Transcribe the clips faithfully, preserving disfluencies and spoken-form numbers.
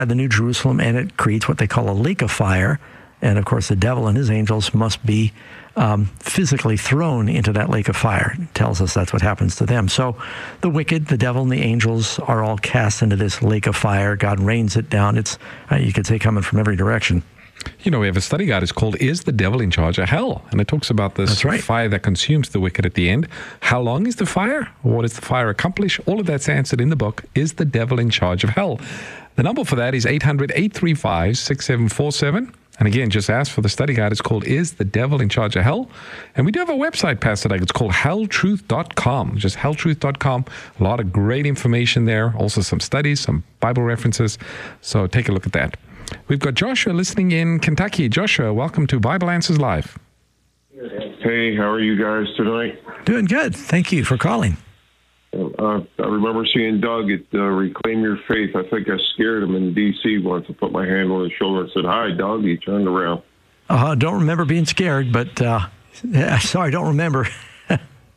the New Jerusalem, and it creates what they call a lake of fire. And of course, the devil and his angels must be um, physically thrown into that lake of fire. It tells us that's what happens to them. So the wicked, the devil, and the angels are all cast into this lake of fire. God rains it down. It's, uh, you could say, coming from every direction. You know, we have a study guide. It's called Is the Devil in Charge of Hell? And it talks about this right. fire that consumes the wicked at the end. How long is the fire? What does the fire accomplish? All of that's answered in the book, Is the Devil in Charge of Hell? The number for that is eight hundred, eight three five, six seven four seven. And again, just ask for the study guide. It's called Is the Devil in Charge of Hell? And we do have a website, Pastor Doug. It's called hell truth dot com. Just hell truth dot com. A lot of great information there. Also some studies, some Bible references. So take a look at that. We've got Joshua listening in Kentucky. Joshua, welcome to Bible Answers Live. Hey, how are you guys tonight? Doing good. Thank you for calling. Uh, I remember seeing Doug at uh, Reclaim Your Faith. I think I scared him in D C once. I put my hand on his shoulder and said, "Hi, Doug." He turned around. I uh, don't remember being scared, but uh, sorry, I don't remember. uh,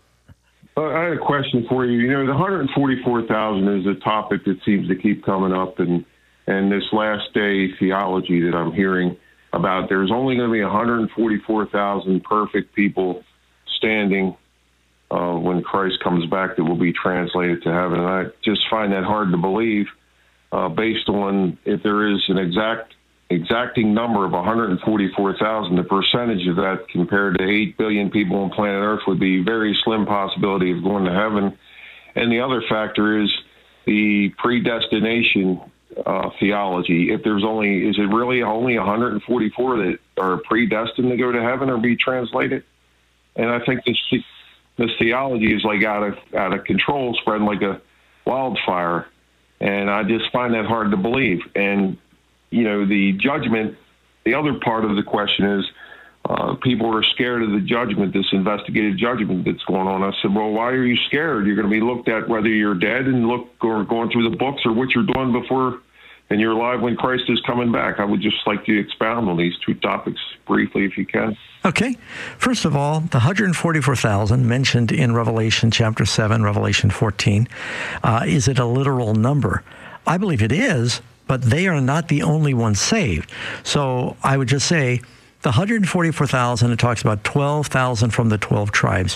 I had a question for you. You know, the one hundred forty-four thousand is a topic that seems to keep coming up, and and this last day theology that I'm hearing about, there's only going to be one hundred forty-four thousand perfect people standing Uh, when Christ comes back that will be translated to heaven. And I just find that hard to believe uh, based on if there is an exact exacting number of one hundred forty-four thousand, the percentage of that compared to eight billion people on planet Earth would be very slim possibility of going to heaven. And the other factor is the predestination uh, theology. If there's only, is it really only one hundred forty-four that are predestined to go to heaven or be translated? And I think this This theology is like out of out of control, spreading like a wildfire, and I just find that hard to believe. And you know, the judgment. The other part of the question is, uh, people are scared of the judgment, this investigative judgment that's going on. I said, well, why are you scared? You're going to be looked at whether you're dead and look or going through the books or what you're doing before, and you're alive when Christ is coming back. I would just like you to expound on these two topics briefly, if you can. Okay. First of all, the one hundred forty-four thousand mentioned in Revelation chapter seven, Revelation fourteen, uh, is it a literal number? I believe it is, but they are not the only ones saved. So I would just say the one hundred forty-four thousand, it talks about twelve thousand from the twelve tribes.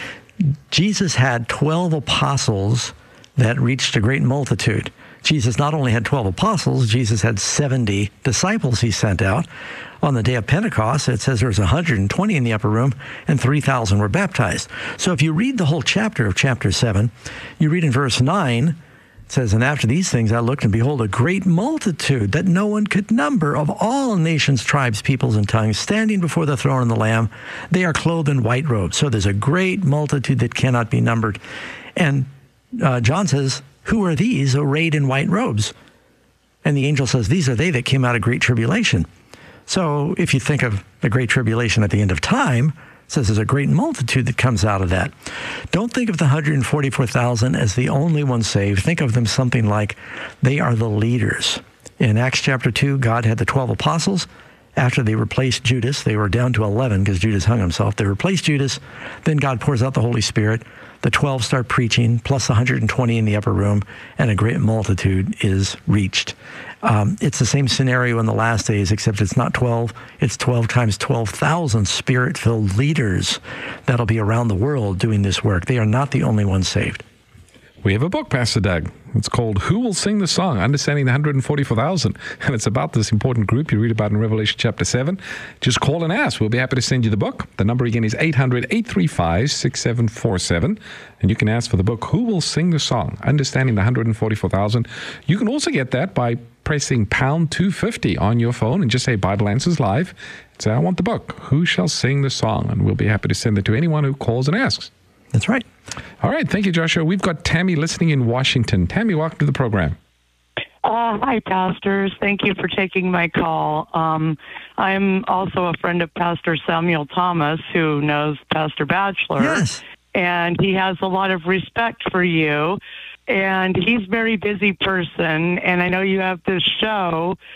Jesus had twelve apostles that reached a great multitude. Jesus not only had twelve apostles, Jesus had seventy disciples he sent out. On the day of Pentecost, it says there was one hundred twenty in the upper room and three thousand were baptized. So if you read the whole chapter of chapter seven, you read in verse nine, it says, "And after these things I looked, and behold, a great multitude that no one could number of all nations, tribes, peoples, and tongues, standing before the throne of the Lamb. They are clothed in white robes." So there's a great multitude that cannot be numbered. And uh, John says, "Who are these arrayed in white robes?" And the angel says, "These are they that came out of great tribulation." So if you think of the great tribulation at the end of time, it says there's a great multitude that comes out of that. Don't think of the one hundred forty-four thousand as the only ones saved. Think of them something like they are the leaders. In Acts chapter two, God had the twelve apostles. After they replaced Judas, they were down to eleven because Judas hung himself. They replaced Judas. Then God pours out the Holy Spirit. The twelve start preaching, plus one hundred twenty in the upper room, and a great multitude is reached. Um, it's the same scenario in the last days, except it's not twelve. It's twelve times twelve thousand Spirit-filled leaders that'll be around the world doing this work. They are not the only ones saved. We have a book, Pastor Doug. It's called Who Will Sing the Song? Understanding the one hundred forty-four thousand. And it's about this important group you read about in Revelation chapter seven. Just call and ask. We'll be happy to send you the book. The number again is eight hundred, eight three five, six seven four seven. And you can ask for the book, Who Will Sing the Song? Understanding the one hundred forty-four thousand. You can also get that by pressing pound two fifty on your phone and just say Bible Answers Live. Say, I want the book. Who shall sing the song? And we'll be happy to send it to anyone who calls and asks. That's right. All right. Thank you, Joshua. We've got Tammy listening in Washington. Tammy, welcome to the program. Uh, hi, pastors. Thank you for taking my call. Um, I'm also a friend of Pastor Samuel Thomas, who knows Pastor Batchelor. Yes. And he has a lot of respect for you. And he's a very busy person. And I know you have this show.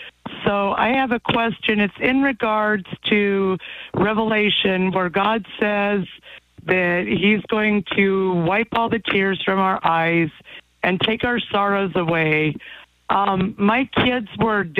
So I have a question. It's in regards to Revelation, where God says that he's going to wipe all the tears from our eyes and take our sorrows away. Um, my kids were